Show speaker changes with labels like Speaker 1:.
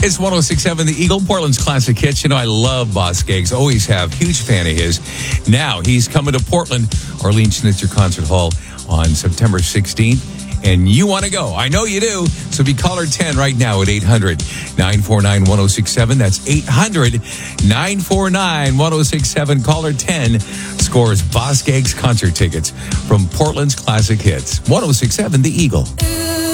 Speaker 1: It's 106.7 The Eagle, Portland's classic hits. You know, I love Boz Skaggs. Always have. Huge fan of his. Now, he's coming to Portland, Arlene Schnitzer Concert Hall on September 16th. And you want to go. I know you do. So be caller 10 right now at 800-949-1067. That's 800-949-1067. Caller 10 scores Boz Skaggs concert tickets from Portland's classic hits. 106.7 The Eagle.